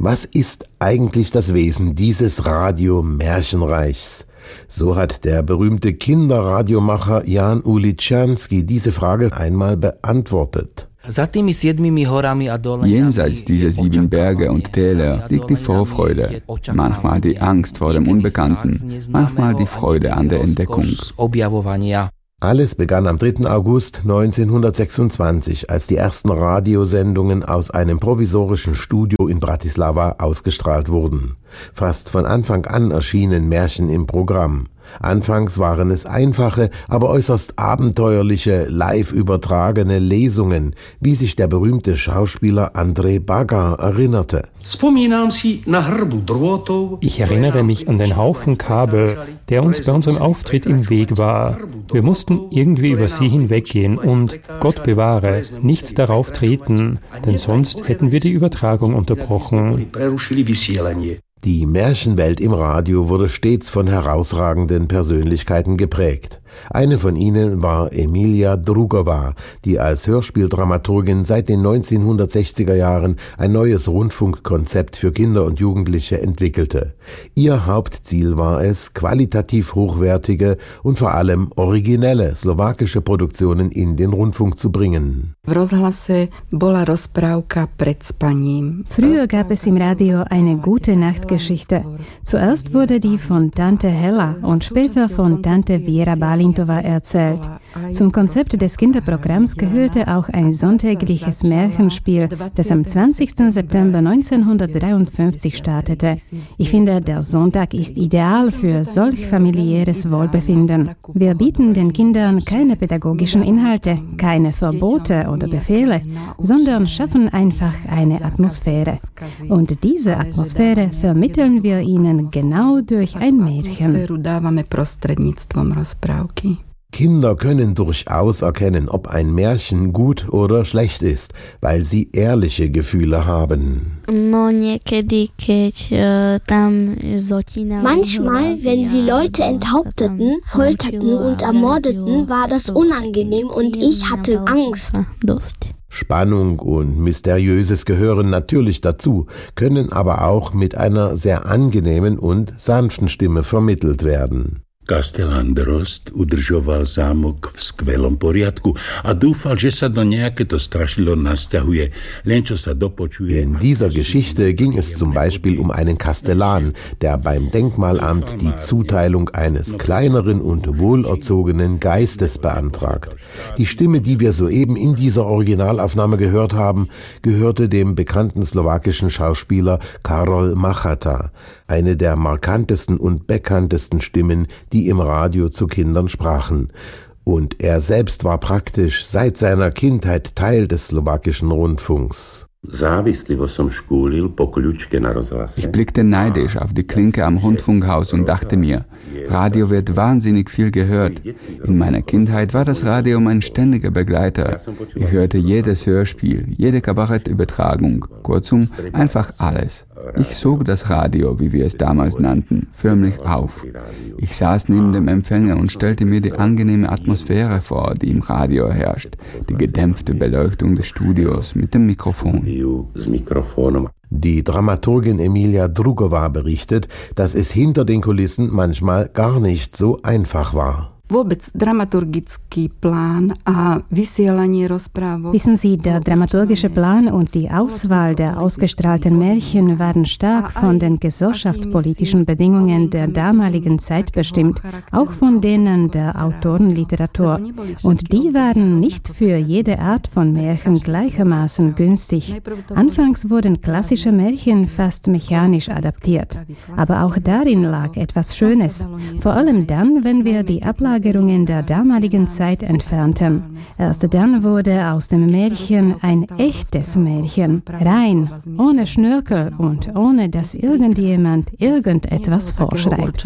Was ist eigentlich das Wesen dieses Radio-Märchenreichs? So hat der berühmte Kinderradiomacher Jan Uličanský diese Frage einmal beantwortet. Jenseits dieser 7 Berge und Täler liegt die Vorfreude, manchmal die Angst vor dem Unbekannten, manchmal die Freude an der Entdeckung. Alles begann am 3. August 1926, als die ersten Radiosendungen aus einem provisorischen Studio in Bratislava ausgestrahlt wurden. Fast von Anfang an erschienen Märchen im Programm. Anfangs waren es einfache, aber äußerst abenteuerliche, live übertragene Lesungen, wie sich der berühmte Schauspieler Andrej Baga erinnerte. Ich erinnere mich an den Haufen Kabel, der uns bei unserem Auftritt im Weg war. Wir mussten irgendwie über sie hinweggehen und, Gott bewahre, nicht darauf treten, denn sonst hätten wir die Übertragung unterbrochen. Die Märchenwelt im Radio wurde stets von herausragenden Persönlichkeiten geprägt. Eine von ihnen war Emilia Drugová, die als Hörspieldramaturgin seit den 1960er Jahren ein neues Rundfunkkonzept für Kinder und Jugendliche entwickelte. Ihr Hauptziel war es, qualitativ hochwertige und vor allem originelle slowakische Produktionen in den Rundfunk zu bringen. Früher gab es im Radio eine gute Nachtgeschichte. Zuerst wurde die von Tante Hella und später von Tante Viera Balintova erzählt. Zum Konzept des Kinderprogramms gehörte auch ein sonntägliches Märchenspiel, das am 20. September 1953 startete. Ich finde, der Sonntag ist ideal für solch familiäres Wohlbefinden. Wir bieten den Kindern keine pädagogischen Inhalte, keine Verbote oder Befehle, sondern schaffen einfach eine Atmosphäre. Und diese Atmosphäre vermitteln wir ihnen genau durch ein Märchen. Kinder können durchaus erkennen, ob ein Märchen gut oder schlecht ist, weil sie ehrliche Gefühle haben. Manchmal, wenn sie Leute enthaupteten, folterten und ermordeten, war das unangenehm und ich hatte Angst. Spannung und Mysteriöses gehören natürlich dazu, können aber auch mit einer sehr angenehmen und sanften Stimme vermittelt werden. Kastelan Drozd udržoval zámok v skvelom poriadku a dúfal, že sa do nejaké to strašidlo nasťahuje, len čo sa dopočuje. In dieser Geschichte ging es zum Beispiel um einen Kastellan, der beim Denkmalamt die Zuteilung eines kleineren und wohlerzogenen Geistes beantragt. Die Stimme, die wir soeben in dieser Originalaufnahme gehört haben, gehörte dem bekannten slowakischen Schauspieler Karol Machata, eine der markantesten und bekanntesten Stimmen, die im Radio zu Kindern sprachen. Und er selbst war praktisch seit seiner Kindheit Teil des slowakischen Rundfunks. Ich blickte neidisch auf die Klinke am Rundfunkhaus und dachte mir, Radio wird wahnsinnig viel gehört. In meiner Kindheit war das Radio mein ständiger Begleiter. Ich hörte jedes Hörspiel, jede Kabarettübertragung, kurzum, einfach alles. Ich sog das Radio, wie wir es damals nannten, förmlich auf. Ich saß neben dem Empfänger und stellte mir die angenehme Atmosphäre vor, die im Radio herrscht, die gedämpfte Beleuchtung des Studios mit dem Mikrofon. Die Dramaturgin Emilia Drugová berichtet, dass es hinter den Kulissen manchmal gar nicht so einfach war. Wissen Sie, der dramaturgische Plan und die Auswahl der ausgestrahlten Märchen waren stark von den gesellschaftspolitischen Bedingungen der damaligen Zeit bestimmt, auch von denen der Autorenliteratur. Und die waren nicht für jede Art von Märchen gleichermaßen günstig. Anfangs wurden klassische Märchen fast mechanisch adaptiert. Aber auch darin lag etwas Schönes. Vor allem dann, wenn wir die Ablagerungen der damaligen Zeit entfernten. Erst dann wurde aus dem Märchen ein echtes Märchen, rein, ohne Schnörkel und ohne dass irgendjemand irgendetwas vorschreibt.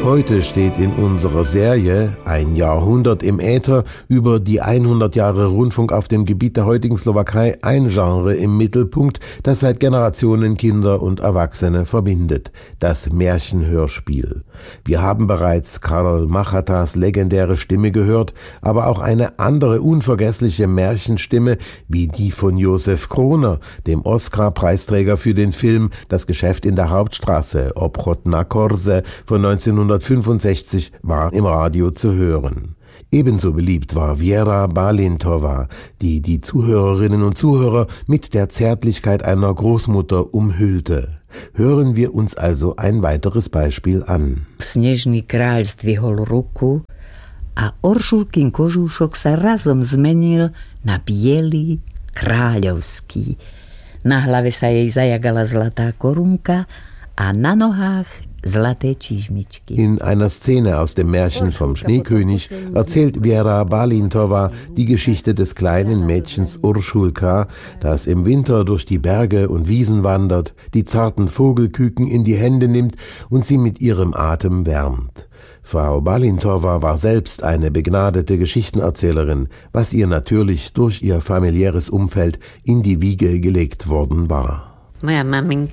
Heute steht in unserer Serie Ein Jahrhundert im Äther über die 100 Jahre Rundfunk auf dem Gebiet der heutigen Slowakei ein Genre im Mittelpunkt, das seit Generationen Kinder und Erwachsene verbindet: das Märchenhörspiel. Wir haben bereits Karol Machatas legendäre Stimme gehört, aber auch eine andere unvergessliche Märchenstimme wie die von Josef Kroner, dem Oscar-Preisträger für den Film Das Geschäft in der Hauptstraße, Obchod na Korze von 1965, war im Radio zu hören. Ebenso beliebt war Viera Balintova, die die Zuhörerinnen und Zuhörer mit der Zärtlichkeit einer Großmutter umhüllte. Hören wir uns also ein weiteres Beispiel an. Snežný kráľ zdvihol ruku a Oršulkin kožúšok sa razom zmenil na biely kráľovský. Na hlave sa jej zajagala zlatá korunka a na nohách zlaté čižmičky. In einer Szene aus dem Märchen vom Schneekönig erzählt Viera Balintova die Geschichte des kleinen Mädchens Uršulka, das im Winter durch die Berge und Wiesen wandert, die zarten Vogelküken in die Hände nimmt und sie mit ihrem Atem wärmt. Frau Balintova war selbst eine begnadete Geschichtenerzählerin, was ihr natürlich durch ihr familiäres Umfeld in die Wiege gelegt worden war. Meine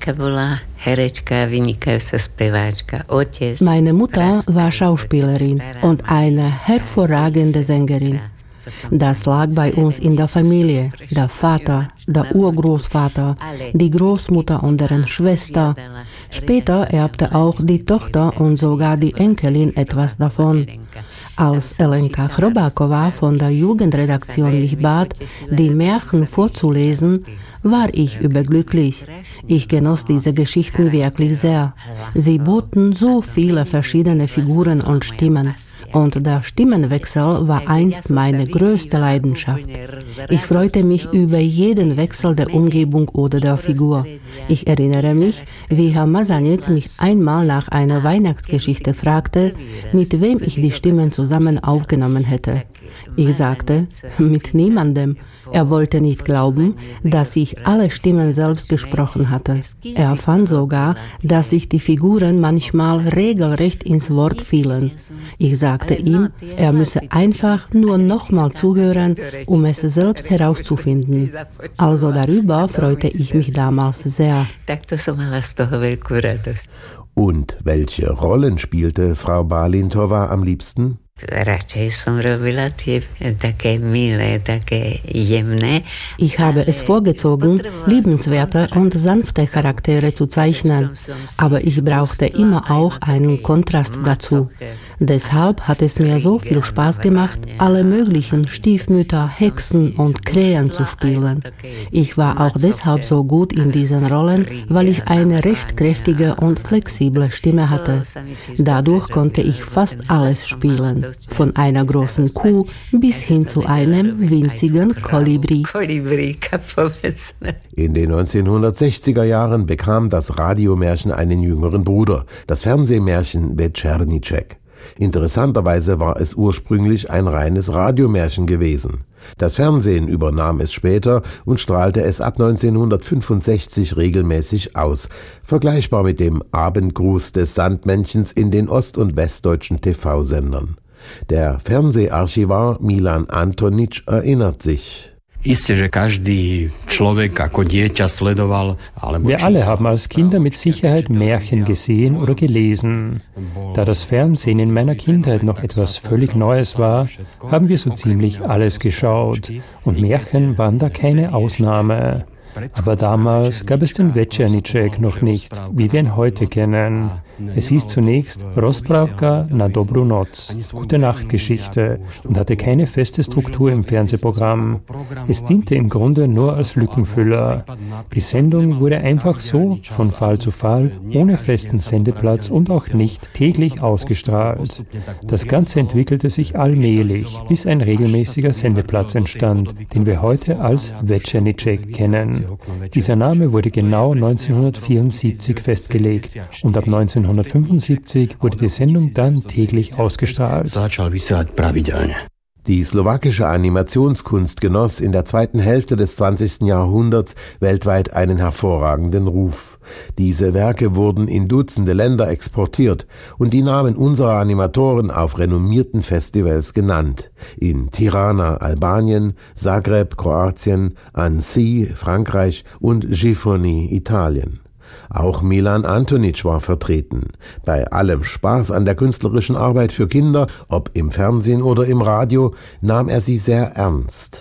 Mutter war Schauspielerin und eine hervorragende Sängerin. Das lag bei uns in der Familie. Der Vater, der Urgroßvater, die Großmutter und deren Schwester. Später erbte auch die Tochter und sogar die Enkelin etwas davon. Als Elenka Chrobáková von der Jugendredaktion mich bat, die Märchen vorzulesen, war ich überglücklich. Ich genoss diese Geschichten wirklich sehr. Sie boten so viele verschiedene Figuren und Stimmen. Und der Stimmenwechsel war einst meine größte Leidenschaft. Ich freute mich über jeden Wechsel der Umgebung oder der Figur. Ich erinnere mich, wie Herr Mazanec mich einmal nach einer Weihnachtsgeschichte fragte, mit wem ich die Stimmen zusammen aufgenommen hätte. Ich sagte, mit niemandem. Er wollte nicht glauben, dass ich alle Stimmen selbst gesprochen hatte. Er fand sogar, dass sich die Figuren manchmal regelrecht ins Wort fielen. Ich sagte ihm, er müsse einfach nur nochmal zuhören, um es selbst herauszufinden. Also darüber freute ich mich damals sehr. Und welche Rollen spielte Frau Balintova am liebsten? Ich habe es vorgezogen, liebenswerte und sanfte Charaktere zu zeichnen, aber ich brauchte immer auch einen Kontrast dazu. Deshalb hat es mir so viel Spaß gemacht, alle möglichen Stiefmütter, Hexen und Krähen zu spielen. Ich war auch deshalb so gut in diesen Rollen, weil ich eine recht kräftige und flexible Stimme hatte. Dadurch konnte ich fast alles spielen. Von einer großen Kuh bis hin zu einem winzigen Kolibri. In den 1960er Jahren bekam das Radiomärchen einen jüngeren Bruder, das Fernsehmärchen Večerníček. Interessanterweise war es ursprünglich ein reines Radiomärchen gewesen. Das Fernsehen übernahm es später und strahlte es ab 1965 regelmäßig aus, vergleichbar mit dem Abendgruß des Sandmännchens in den ost- und westdeutschen TV-Sendern. Der Fernseharchivar Milan Antonič erinnert sich. Wir alle haben als Kinder mit Sicherheit Märchen gesehen oder gelesen. Da das Fernsehen in meiner Kindheit noch etwas völlig Neues war, haben wir so ziemlich alles geschaut. Und Märchen waren da keine Ausnahme. Aber damals gab es den Večerníček noch nicht, wie wir ihn heute kennen. Es hieß zunächst Rozprávka na dobrú noc, Gute-Nacht-Geschichte, und hatte keine feste Struktur im Fernsehprogramm. Es diente im Grunde nur als Lückenfüller. Die Sendung wurde einfach so, von Fall zu Fall, ohne festen Sendeplatz und auch nicht täglich ausgestrahlt. Das Ganze entwickelte sich allmählich, bis ein regelmäßiger Sendeplatz entstand, den wir heute als Večerníček kennen. Dieser Name wurde genau 1974 festgelegt und ab 1975 wurde die Sendung dann täglich ausgestrahlt. Die slowakische Animationskunst genoss in der zweiten Hälfte des 20. Jahrhunderts weltweit einen hervorragenden Ruf. Diese Werke wurden in Dutzende Länder exportiert und die Namen unserer Animatoren auf renommierten Festivals genannt. In Tirana, Albanien, Zagreb, Kroatien, Annecy, Frankreich und Gifoni, Italien. Auch Milan Antonic war vertreten. Bei allem Spaß an der künstlerischen Arbeit für Kinder, ob im Fernsehen oder im Radio, nahm er sie sehr ernst.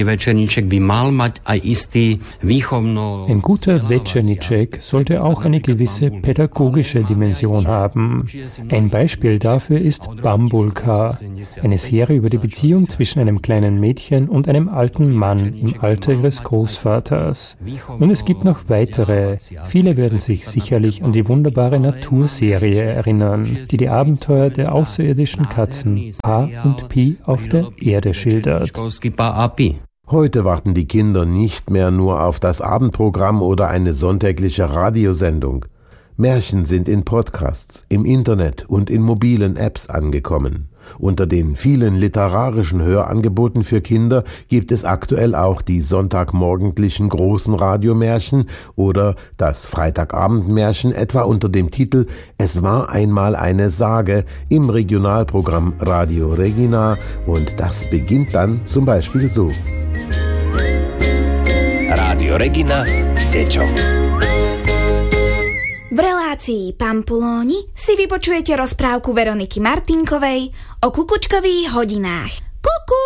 Ein guter Večerníček sollte auch eine gewisse pädagogische Dimension haben. Ein Beispiel dafür ist Bambulka, eine Serie über die Beziehung zwischen einem kleinen Mädchen und einem alten Mann im Alter ihres Großvaters. Und es gibt noch weitere. Viele werden sich sicherlich an die wunderbare Naturserie erinnern, die die Abenteuer der außerirdischen Katzen Pa und Pi auf der Erde schildert. Heute warten die Kinder nicht mehr nur auf das Abendprogramm oder eine sonntägliche Radiosendung. Märchen sind in Podcasts, im Internet und in mobilen Apps angekommen. Unter den vielen literarischen Hörangeboten für Kinder gibt es aktuell auch die sonntagmorgendlichen großen Radiomärchen oder das Freitagabendmärchen etwa unter dem Titel »Es war einmal eine Sage« im Regionalprogramm Radio Regina, und das beginnt dann zum Beispiel so. Radio Regina, Deťo. V relácii Pampulóni si vypočujete rozprávku Veroniky Martinkovej o kukučkových hodinách. Kuku!